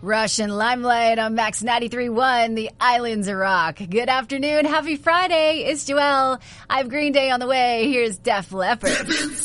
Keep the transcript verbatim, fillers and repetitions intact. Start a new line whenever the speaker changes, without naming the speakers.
Rush and Limelight on Max ninety-three point one, the Islands of Rock. Good afternoon. Happy Friday. It's Joelle. I have Green Day on the way. Here's Def Leppard.